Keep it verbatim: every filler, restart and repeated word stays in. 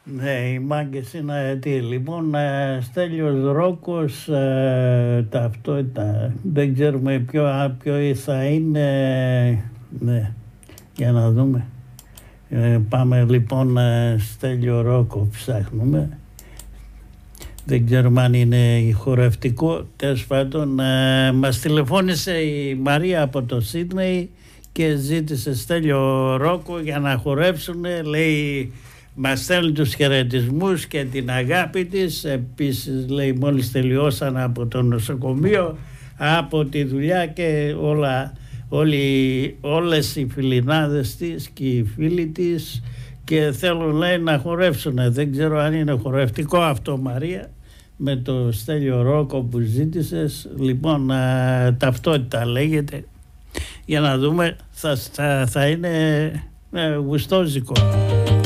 Ναι, οι μάγκες είναι τι. Λοιπόν, ε, Στέλιος Ρόκος, ε, ταυτότητα. Δεν ξέρουμε ποιο, ποιο θα είναι. Ναι, για να δούμε. Ε, πάμε λοιπόν ε, Στέλιο Ρόκο ψάχνουμε. Δεν ξέρουμε αν είναι χορευτικό. Τέλος πάντων, ε, μας τηλεφώνησε η Μαρία από το Σίδνεϊ και ζήτησε Στέλιο Ρόκο για να χορέψουν. Λέει, μας στέλνει τους χαιρετισμούς και την αγάπη της. Επίσης λέει, μόλις τελειώσαν από το νοσοκομείο, από τη δουλειά και όλα, όλοι, όλες οι φιλινάδες της και οι φίλοι της, και θέλουν, λέει, να χορεύσουν. Δεν ξέρω αν είναι χορευτικό αυτό, Μαρία, με το Στέλιο Ρόκο που ζήτησες. Λοιπόν, α, ταυτότητα λέγεται, για να δούμε. Θα, θα, θα είναι ε, γουστόζικο.